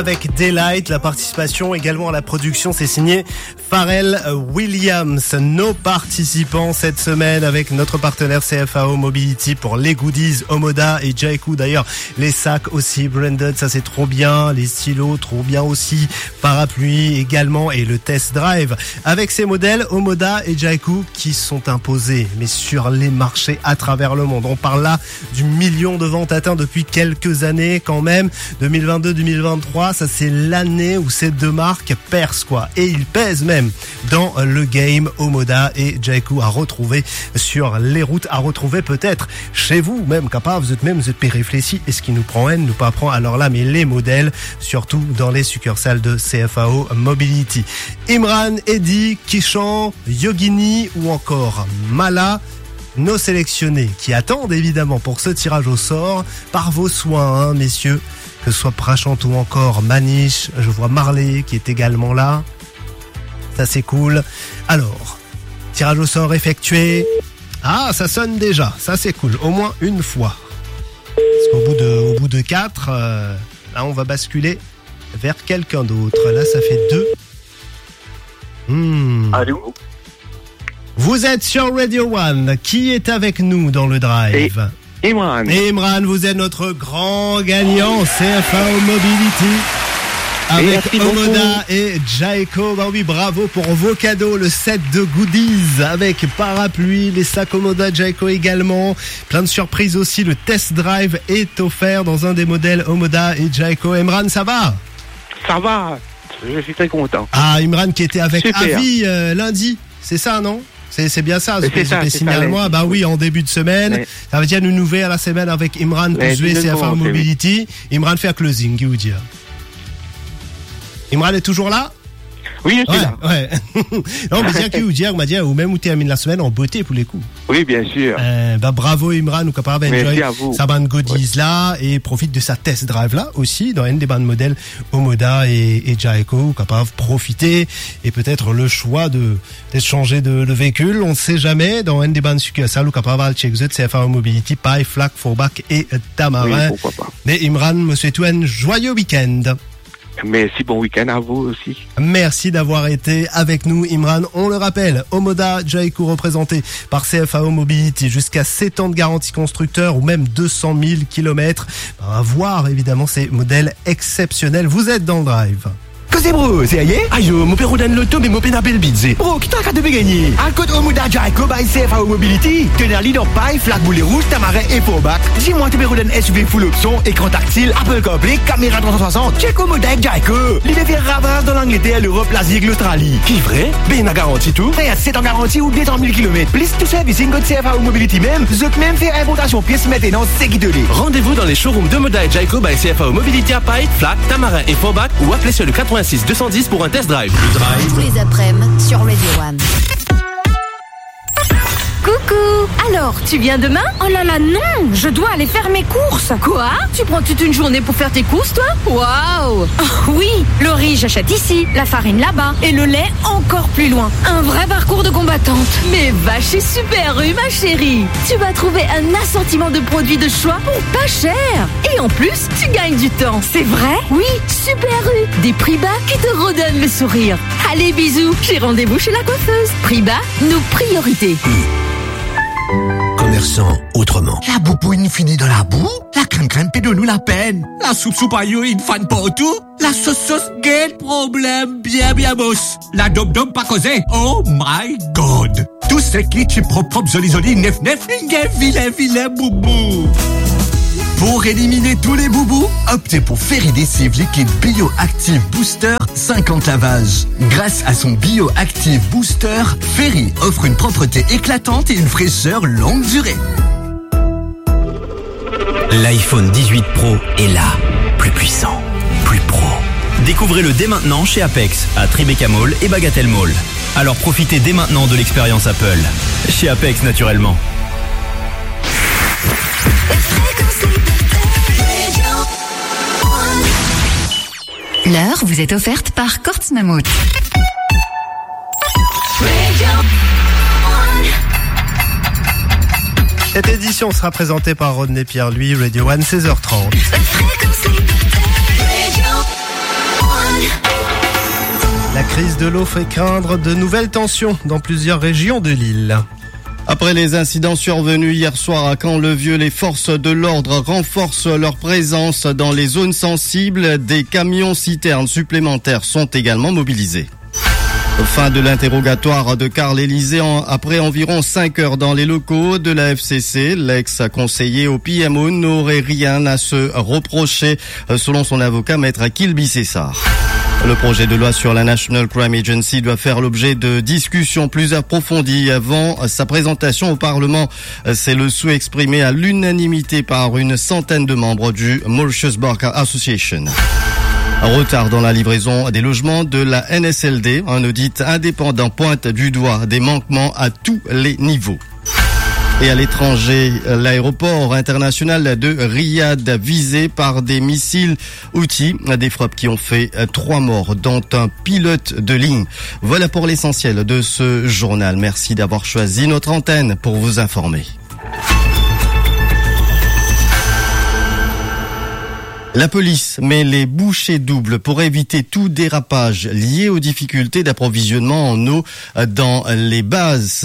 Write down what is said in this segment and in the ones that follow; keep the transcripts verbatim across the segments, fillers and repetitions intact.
Avec Daylight, la participation également à la production, c'est signé Pharrell Williams. Nos participants cette semaine avec notre partenaire C F A O Mobility pour les goodies, Omoda et Jaiku. D'ailleurs, les sacs aussi, branded, ça c'est trop bien. Les stylos, trop bien aussi. Parapluie également et le test drive. Avec ces modèles, Omoda et Jaiku qui sont imposés, mais sur les marchés à travers le monde. On parle là du million de ventes atteintes depuis quelques années quand même. deux mille vingt-deux deux mille vingt-trois. Ça c'est l'année où ces deux marques percent quoi, et ils pèsent même dans le game. Omoda et Jaiku à retrouver sur les routes, à retrouver peut-être chez vous même, capable vous êtes même vous êtes réfléchi, est-ce qui nous prend haine, nous pas prend, alors là mais les modèles surtout dans les succursales de C F A O Mobility. Imran, Eddy, Kishan, Yogini ou encore Mala, nos sélectionnés qui attendent évidemment pour ce tirage au sort par vos soins, hein, messieurs. Que ce soit Prachant ou encore Manish, je vois Marley qui est également là. Ça c'est cool. Alors, tirage au sort effectué. Ah, ça sonne déjà, ça c'est cool, au moins une fois. Parce qu'au bout de, au bout de quatre, euh, là on va basculer vers quelqu'un d'autre. Là ça fait deux. Hmm. Allô? Vous êtes sur Radio One. Qui est avec nous dans le drive? Et... Imran. Imran, vous êtes notre grand gagnant C F A O Mobility avec et Omoda et Jaiku. Bah oui, bravo pour vos cadeaux, le set de goodies avec parapluie, les sacs Omoda, Jaiku également. Plein de surprises aussi, le test drive est offert dans un des modèles Omoda et Jaiku. Imran, ça va? Ça va, je suis très content. Ah, Imran qui était avec Super. Avi euh, lundi, c'est ça, non? C'est, c'est bien ça, c'est ça, signale-moi. Bah oui, en début de semaine. Ouais. Ça veut dire une nouvelle à la semaine avec Imran pour jouer C F A O Mobility. Imran fait un closing, qui vous dit. Imran est toujours là? Oui, je suis ouais, là. Ouais. Non, mais dire qui vous dit, on m'a dit, ou même où termine la semaine en beauté pour les coups. Oui, bien sûr. Euh, bah bravo Imran, nous capable d'enjoy sa bande goodies ouais. là et profite de sa test drive là aussi dans une des bandes modèles Omoda et, et Jaiku, capable de profiter et peut-être le choix de peut-être changer de, de véhicule, on ne sait jamais dans une des bandes succursales ou capable de check C F A O Mobility, Paille, Flac, Fourbac et Tamarin. Oui, pourquoi pas. Mais Imran, me souhaite un joyeux week-end. Merci, bon week-end à vous aussi. Merci d'avoir été avec nous, Imran. On le rappelle, Omoda, Jaiku représenté par C F A O Mobility, jusqu'à sept ans de garantie constructeur ou même deux cent mille kilomètres. On va voir évidemment ces modèles exceptionnels. Vous êtes dans le drive. Qu'est-ce bro, c'est aïe? Aïe, mon père donne l'auto, mais mon père n'a pas le bidze. Bro, qui t'a qu'à de gagner? À côté Omoda Jaiku by C F A O Mobility, tenir leader paille, flaque boulet rouge, tamarin et Fourbac. Dis-moi, tu peux donner S U V full option, écran tactile, Apple CarPlay, caméra trois cent soixante. Check Omoda Jaiku. L'idée fait ravage dans l'Angleterre, l'Europe, l'Asie et l'Australie. Qui vrai? Ben, a garanti tout. Et à sept ans garantie ou deux cent mille kilomètres. Plus tout servicing de C F A O Mobility même. Vous êtes même fait importation pièces maintenant, c'est qui te l'est. Rendez-vous dans les showrooms d'Omoda et Jaiku by C F A O Mobility à Paille, Flac, Tamarin et Fourbac ou appelez sur le quatre-vingt-six deux cent dix pour un test drive. Le drive. Tous les après-midi sur Radio One. Coucou! Alors, tu viens demain? Oh là là, non! Je dois aller faire mes courses! Quoi? Tu prends toute une journée pour faire tes courses, toi? Waouh! Oh, oui! Le riz, j'achète ici, la farine là-bas, et le lait encore plus loin. Un vrai parcours de combattante. Mais va chez Super U, ma chérie! Tu vas trouver un assortiment de produits de choix pour pas cher! Et en plus, tu gagnes du temps! C'est vrai? Oui, Super U! Des prix bas qui te redonnent le sourire! Allez, bisous! J'ai rendez-vous chez la coiffeuse! Prix bas, nos priorités! Commerçant autrement. La boubouine finit dans la boue. La crème crème paie de nous la peine. La soupe soupe à yo, il fan partout. La sauce sauce, quel problème bien bien boss. La dom dom pas causé. Oh my god. Tout ce qui est propre propre joli joli nef nef. Vilain vilain vilain boubou. Pour éliminer tous les boubous, optez pour Féridécive liquide Bioactive Booster cinquante lavages. Grâce à son Bioactive Booster, Féri offre une propreté éclatante et une fraîcheur longue durée. L'iPhone dix-huit Pro est là, plus puissant, plus pro. Découvrez-le dès maintenant chez Apex, à Tribeca Mall et Bagatelle Mall. Alors profitez dès maintenant de l'expérience Apple. Chez Apex, naturellement. L'heure vous est offerte par Kortz Mammut. Cette édition sera présentée par Rodney Pierre-Louis, Radio One, seize heures trente. crise de l'eau fait craindre de nouvelles tensions dans plusieurs régions de l'île. Après les incidents survenus hier soir à Camp-le-Vieux, les forces de l'ordre renforcent leur présence dans les zones sensibles. Des camions-citernes supplémentaires sont également mobilisés. Fin de l'interrogatoire de Carl Élysée après environ cinq heures dans les locaux de la F C C. L'ex-conseiller au P M O n'aurait rien à se reprocher, selon son avocat, maître Kilby Cessar. Le projet de loi sur la National Crime Agency doit faire l'objet de discussions plus approfondies avant sa présentation au Parlement. C'est le souhait exprimé à l'unanimité par une centaine de membres du Mauritius Bar Association. Un retard dans la livraison des logements de la N S L D. Un audit indépendant pointe du doigt des manquements à tous les niveaux. Et à l'étranger, l'aéroport international de Riyad visé par des missiles Houthis, des frappes qui ont fait trois morts, dont un pilote de ligne. Voilà pour l'essentiel de ce journal. Merci d'avoir choisi notre antenne pour vous informer. La police met les bouchées doubles pour éviter tout dérapage lié aux difficultés d'approvisionnement en eau dans les bases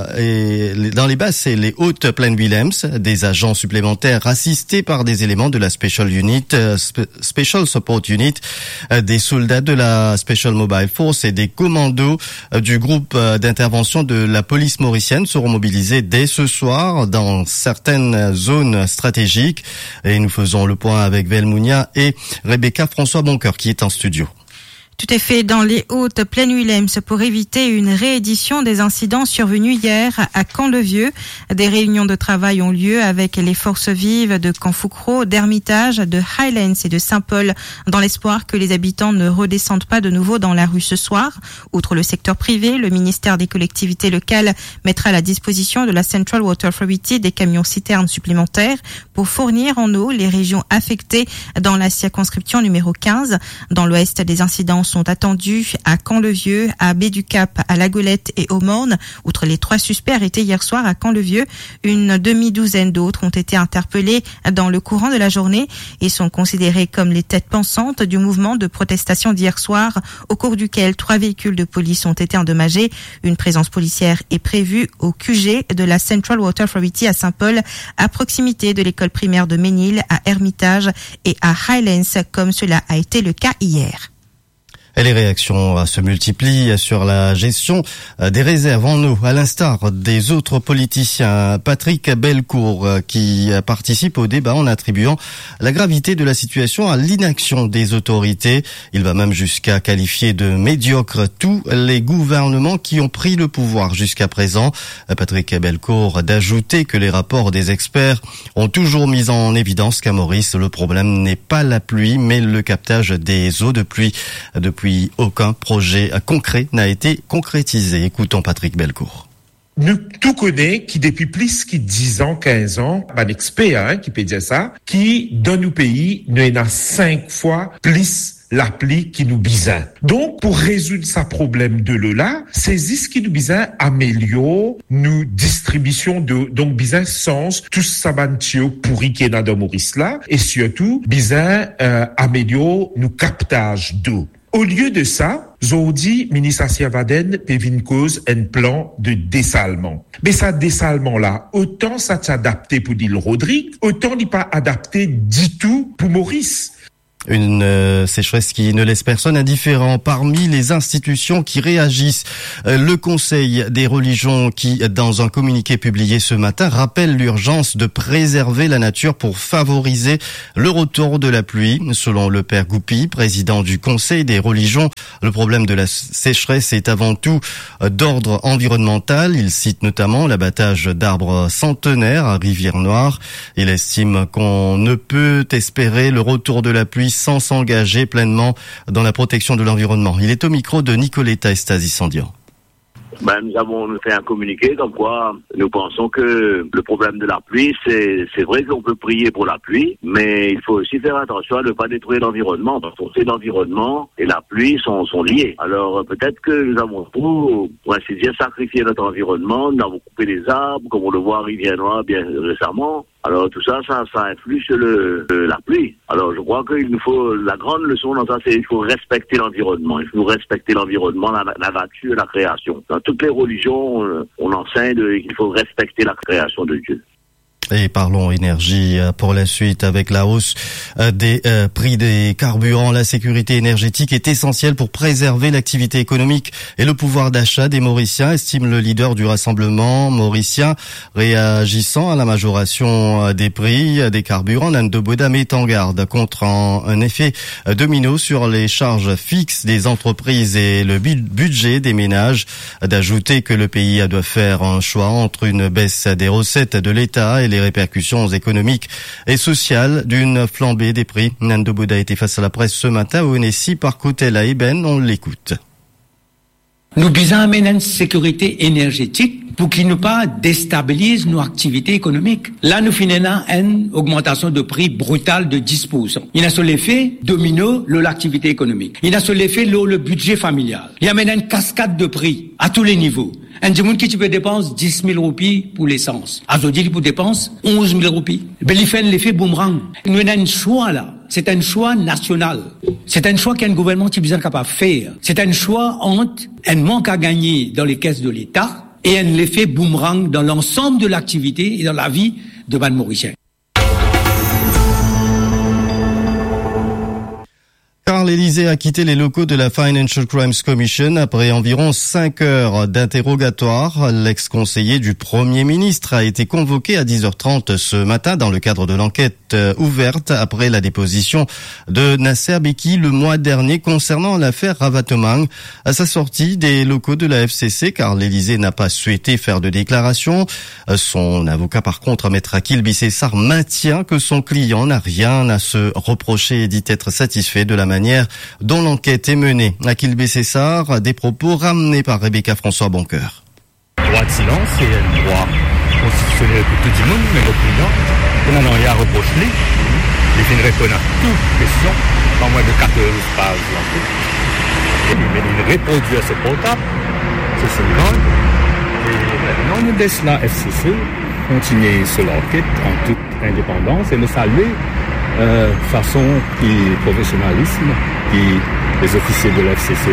et dans les bases et les hautes plaines Williams. Des agents supplémentaires assistés par des éléments de la Special Unit, Special Support Unit, des soldats de la Special Mobile Force et des commandos du groupe d'intervention de la police mauricienne seront mobilisés dès ce soir dans certaines zones stratégiques. Et nous faisons le point avec Velmou et Rebecca François Boncoeur qui est en studio. Tout est fait dans les hautes plaines Williams pour éviter une réédition des incidents survenus hier à Camp-le-Vieux. Des réunions de travail ont lieu avec les forces vives de Camp-Foucro, d'Hermitage, de Highlands et de Saint-Paul dans l'espoir que les habitants ne redescendent pas de nouveau dans la rue ce soir. Outre le secteur privé, le ministère des collectivités locales mettra à la disposition de la Central Water Authority des camions-citernes supplémentaires pour fournir en eau les régions affectées dans la circonscription numéro quinze. Dans l'ouest, des incidents sont attendus à Camp-le-Vieux, à Baie-du-Cap, à La Golette et au Morne. Outre les trois suspects arrêtés hier soir à Camp-le-Vieux, une demi-douzaine d'autres ont été interpellés dans le courant de la journée et sont considérés comme les têtes pensantes du mouvement de protestation d'hier soir, au cours duquel trois véhicules de police ont été endommagés. Une présence policière est prévue au Q G de la Central Water Authority à Saint-Paul, à proximité de l'école primaire de Ménil, à Hermitage et à Highlands, comme cela a été le cas hier. Et les réactions se multiplient sur la gestion des réserves en eau, à l'instar des autres politiciens. Patrick Bellecour, qui participe au débat en attribuant la gravité de la situation à l'inaction des autorités. Il va même jusqu'à qualifier de médiocres tous les gouvernements qui ont pris le pouvoir jusqu'à présent. Patrick Bellecour d'ajouter que les rapports des experts ont toujours mis en évidence qu'à Maurice, le problème n'est pas la pluie, mais le captage des eaux de pluie. Depuis aucun projet concret n'a été concrétisé. Écoutons Patrick Bellecour. Nous tout connaissons qui depuis plus que dix ans, quinze ans, un expert hein, qui peut dire ça, qui dans nos pays, nous en a cinq fois plus l'appli qui nous besoin. Donc, pour résoudre ce problème de l'eau là, c'est ce qui nous besoin améliore nous distribution de, donc besoin sens, tout ça bantio pourri qui est dans Maurice là, et surtout, besoin, euh, améliore nous captage d'eau. Au lieu de ça, Zodi, ministre Asiavaden, pévin cause un plan de dessalement. Mais ça dessalement-là, autant ça s'adapté pour Dil Rodrigue, autant n'est pas adapté du tout pour Maurice. Une euh, sécheresse qui ne laisse personne indifférent. Parmi les institutions qui réagissent, euh, le Conseil des religions qui, dans un communiqué publié ce matin, rappelle l'urgence de préserver la nature pour favoriser le retour de la pluie. Selon le père Goupy, président du Conseil des religions, le problème de la sécheresse est avant tout euh, d'ordre environnemental. Il cite notamment l'abattage d'arbres centenaires à Rivière-Noire. Il estime qu'on ne peut espérer le retour de la pluie sans s'engager pleinement dans la protection de l'environnement. Il est au micro de Nicoletta Estasi-Sandian. Ben, nous avons fait un communiqué comme quoi nous pensons que le problème de la pluie, c'est, c'est vrai qu'on peut prier pour la pluie, mais il faut aussi faire attention à ne pas détruire l'environnement, parce qu'on sait l'environnement et la pluie sont, sont liés. Alors peut-être que nous avons pour, pour ainsi dire, sacrifié notre environnement, nous avons coupé les arbres, comme on le voit à Rivière-Noire bien récemment, Alors tout ça, ça, ça influe sur le, le, la pluie. Alors je crois qu'il nous faut, la grande leçon dans ça, c'est qu'il faut respecter l'environnement. Il faut respecter l'environnement, la, la nature et la création. Dans toutes les religions, on, on enseigne qu'il faut respecter la création de Dieu. Et parlons énergie pour la suite. Avec la hausse des euh, prix des carburants, la sécurité énergétique est essentielle pour préserver l'activité économique et le pouvoir d'achat des Mauriciens, estime le leader du rassemblement mauricien. Réagissant à la majoration des prix des carburants, Nando Boda met en garde contre un, un effet domino sur les charges fixes des entreprises et le budget des ménages. D'ajouter que le pays doit faire un choix entre une baisse des recettes de l'État et les répercussions économiques et sociales d'une flambée des prix. Nando Boda était face à la presse ce matin au N S I par Cotel à Eben. On l'écoute. Nous visons à mener une sécurité énergétique pour qu'il ne pas déstabilise nos activités économiques. Là, nous finissons une augmentation de prix brutale de dix pour cent. Il y a sur l'effet domino de l'activité économique. Il y a sur l'effet le budget familial. Il y a maintenant une cascade de prix à tous les niveaux. Un monde qui peut dépenser dix mille roupies pour l'essence. Azodi, il peut dépenser onze mille roupies. Ben, il fait l'effet boomerang. Nous avons un choix là. C'est un choix national. C'est un choix qu'un gouvernement qui est besoin capable de faire. C'est un choix entre un manque à gagner dans les caisses de l'État et un effet boomerang dans l'ensemble de l'activité et dans la vie de Ban Mauricien. Car l'Élysée a quitté les locaux de la Financial Crimes Commission après environ cinq heures d'interrogatoire. L'ex-conseiller du Premier ministre a été convoqué à dix heures trente ce matin dans le cadre de l'enquête ouverte après la déposition de Nasser Beki le mois dernier concernant l'affaire Ravatomang. À sa sortie des locaux de la F C C, car l'Élysée n'a pas souhaité faire de déclaration. Son avocat, par contre, Maître Akil Bissessar, maintient que son client n'a rien à se reprocher et dit être satisfait de la manière dont l'enquête est menée. Akil Bissessar, des propos ramenés par Rebecca François Boncoeur. Droit de silence, c'est un droit constitutionnel pour tout le monde, mais le client, on n'en a rien à reprocher. Il fait une réponse à toute question, pas moins de quatorze pages. Il répond à ce portable, c'est ce grande. Et maintenant, nous laisse la F C C continuer sur l'enquête en toute indépendance et le saluer. Euh, façon qui professionnalisme qui les officiers de la F C C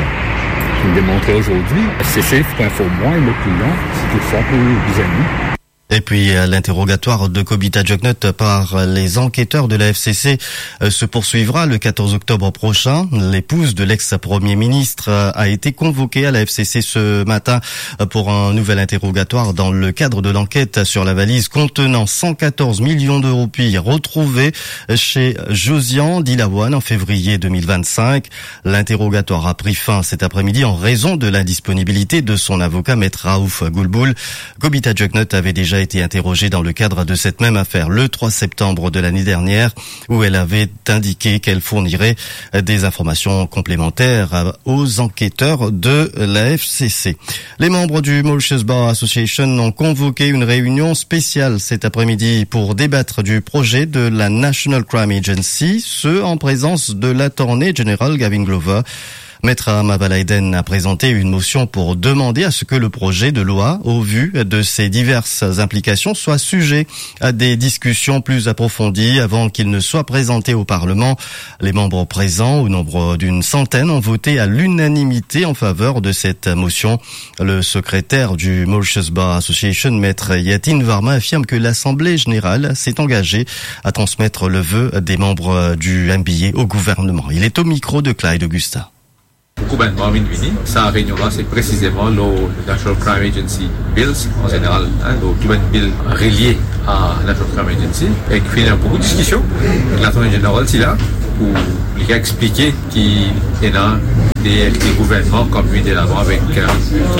font démontrer aujourd'hui. F C C informe moi et le client, c'est tout ça pour les amis. Et puis l'interrogatoire de Kobita Jognot par les enquêteurs de la F C C se poursuivra le quatorze octobre prochain. L'épouse de l'ex-premier ministre a été convoquée à la F C C ce matin pour un nouvel interrogatoire dans le cadre de l'enquête sur la valise contenant cent quatorze millions de roupies retrouvées chez Josian Dilawan en février deux mille vingt-cinq. L'interrogatoire a pris fin cet après-midi en raison de l'indisponibilité de son avocat Maître Raouf Goulboul. Kobita Jognot avait déjà été interrogée dans le cadre de cette même affaire le trois septembre de l'année dernière, où elle avait indiqué qu'elle fournirait des informations complémentaires aux enquêteurs de la F C C. Les membres du Mauritius Bar Association ont convoqué une réunion spéciale cet après-midi pour débattre du projet de la National Crime Agency, ce en présence de l'Attorney General Gavin Glover. Maître Amavalaiden a présenté une motion pour demander à ce que le projet de loi, au vu de ses diverses implications, soit sujet à des discussions plus approfondies avant qu'il ne soit présenté au Parlement. Les membres présents, au nombre d'une centaine, ont voté à l'unanimité en faveur de cette motion. Le secrétaire du Mauritius Bar Association, Maître Yatin Varma, affirme que l'Assemblée générale s'est engagée à transmettre le vœu des membres du M B A au gouvernement. Il est au micro de Clyde Augusta. Beaucoup de membres viennent. Sa réunion-là, c'est précisément le National Crime Agency Bills, en général, hein, le bill relié à la National Crime Agency, et qui fait beaucoup de discussions. L'Attorney General, c'est là, où il a expliqué qu'il y a des, des gouvernements comme lui de l'avant avec euh,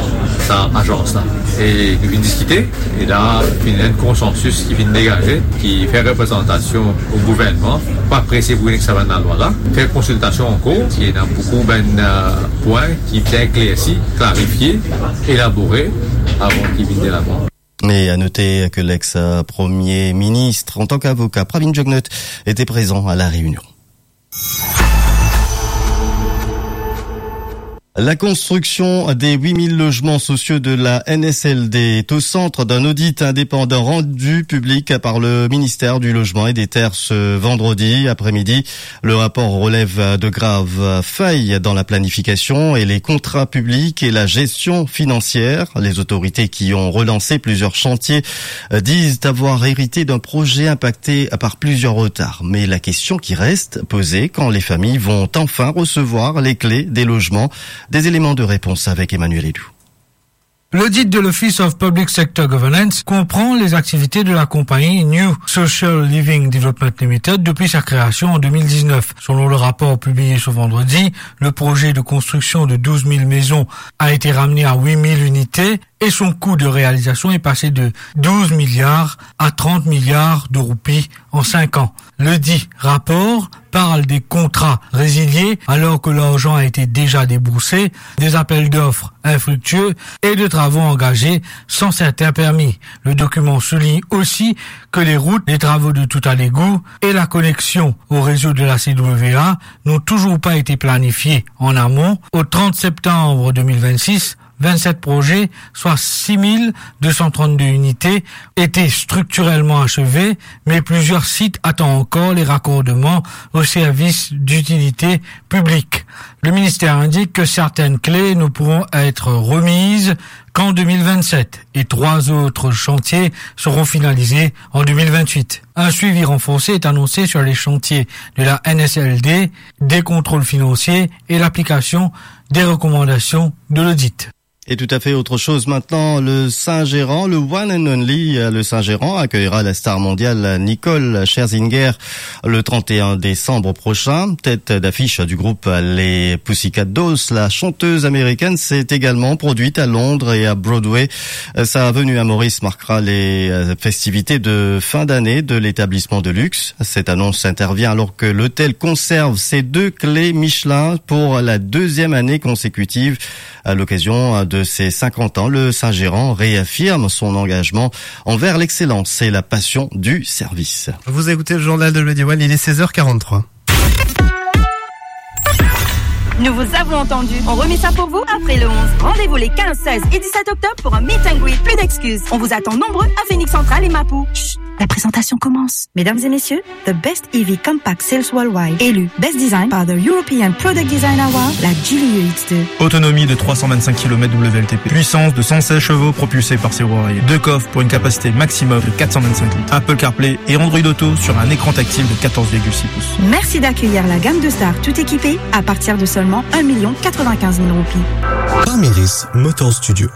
sa agence-là. Et il vient discuter, et là, il y a un consensus qui vient dégager, qui fait représentation au gouvernement, pas pressé pour que ça va dans la loi-là, faire consultation en cours, il y a beaucoup de euh, points qui sont éclaircis, clarifiés, élaborés, avant qu'il vienne de l'avant. Et à noter que l'ex-premier ministre, en tant qu'avocat, Pravin Jugnut, était présent à la réunion. La construction des huit mille logements sociaux de la N S L D est au centre d'un audit indépendant rendu public par le ministère du Logement et des Terres ce vendredi après-midi. Le rapport relève de graves failles dans la planification et les contrats publics et la gestion financière. Les autorités qui ont relancé plusieurs chantiers disent avoir hérité d'un projet impacté par plusieurs retards. Mais la question qui reste posée, quand les familles vont enfin recevoir les clés des logements? Des éléments de réponse avec Emmanuel Edou. L'audit de l'Office of Public Sector Governance comprend les activités de la compagnie New Social Living Development Limited depuis sa création en deux mille dix-neuf. Selon le rapport publié ce vendredi, le projet de construction de douze mille maisons a été ramené à huit mille unités et son coût de réalisation est passé de douze milliards à trente milliards de roupies en cinq ans. Le dit rapport parle des contrats résiliés alors que l'argent a été déjà déboursé, des appels d'offres infructueux et de travaux engagés sans certains permis. Le document souligne aussi que les routes, les travaux de tout à l'égout et la connexion au réseau de la C W A n'ont toujours pas été planifiés en amont. Au trente septembre deux mille vingt-six, vingt-sept projets, soit six mille deux cent trente-deux unités, étaient structurellement achevés, mais plusieurs sites attendent encore les raccordements au service d'utilité publique. Le ministère indique que certaines clés ne pourront être remises qu'en deux mille vingt-sept et trois autres chantiers seront finalisés en deux mille vingt-huit. Un suivi renforcé est annoncé sur les chantiers de la N S L D, des contrôles financiers et l'application des recommandations de l'audit. Et tout à fait autre chose maintenant, le Saint-Géran, le One and Only, le Saint-Géran accueillera la star mondiale Nicole Scherzinger le trente et un décembre prochain. Tête d'affiche du groupe les Pussycat Dolls, la chanteuse américaine s'est également produite à Londres et à Broadway. Sa venue à Maurice marquera les festivités de fin d'année de l'établissement de luxe. Cette annonce intervient alors que l'hôtel conserve ses deux clés Michelin pour la deuxième année consécutive. À l'occasion de ses cinquante ans, le Saint-Géran réaffirme son engagement envers l'excellence et la passion du service. Vous écoutez le journal de Radio One, il est seize heures quarante-trois. Nous vous avons entendu. On remet ça pour vous après le onze. Rendez-vous les quinze, seize et dix-sept octobre pour un meet and greet. Plus d'excuses. On vous attend nombreux à Phoenix Central et Mapou. Chut, la présentation commence. Mesdames et messieurs, The Best E V Compact Sales Worldwide, élu Best Design par the European Product Design Award, la Geely U X deux. Autonomie de trois cent vingt-cinq kilomètres W L T P. Puissance de cent seize chevaux propulsée par zéro rail. Deux coffres pour une capacité maximum de quatre cent vingt-cinq litres. Apple CarPlay et Android Auto sur un écran tactile de quatorze virgule six pouces. Merci d'accueillir la gamme de Star tout équipée à partir de seulement un million quatre-vingt-quinze mille roupies. Parmélis Motor Studio.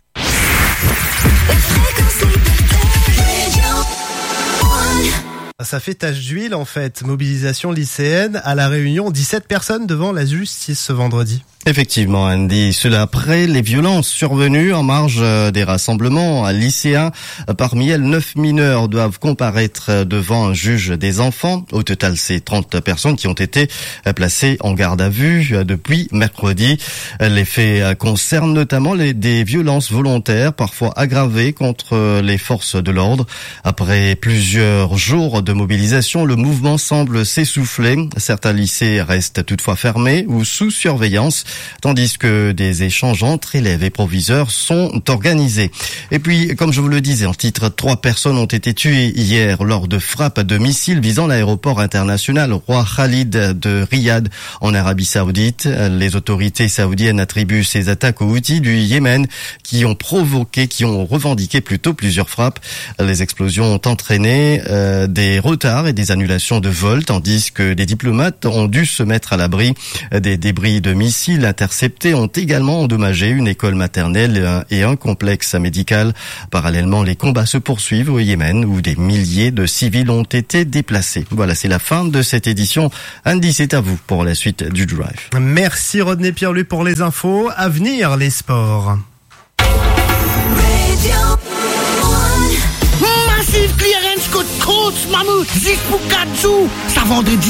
Ça fait tache d'huile en fait. Mobilisation lycéenne à La Réunion. dix-sept personnes devant la justice ce vendredi. Effectivement, Andy. Cela après les violences survenues en marge des rassemblements lycéens. Parmi elles, neuf mineurs doivent comparaître devant un juge des enfants. Au total, c'est trente personnes qui ont été placées en garde à vue depuis mercredi. Les faits concernent notamment les, des violences volontaires, parfois aggravées contre les forces de l'ordre. Après plusieurs jours de mobilisation, le mouvement semble s'essouffler. Certains lycées restent toutefois fermés ou sous surveillance, tandis que des échanges entre élèves et proviseurs sont organisés. Et puis, comme je vous le disais en titre, trois personnes ont été tuées hier lors de frappes de missiles visant l'aéroport international Roi Khalid de Riyad en Arabie Saoudite. Les autorités saoudiennes attribuent ces attaques aux Houthis du Yémen qui ont provoqué, qui ont revendiqué plutôt plusieurs frappes. Les explosions ont entraîné euh, des retards et des annulations de vols, tandis que des diplomates ont dû se mettre à l'abri. Des débris de missiles interceptés ont également endommagé une école maternelle et un complexe médical. Parallèlement, les combats se poursuivent au Yémen où des milliers de civils ont été déplacés. Voilà, c'est la fin de cette édition. Andy, c'est à vous pour la suite du Drive. Merci Rodney Pierre-Louis pour les infos. À venir, les sports. Massive clearance code Coach Mammouth, Zipou Katsu. Ça vendredi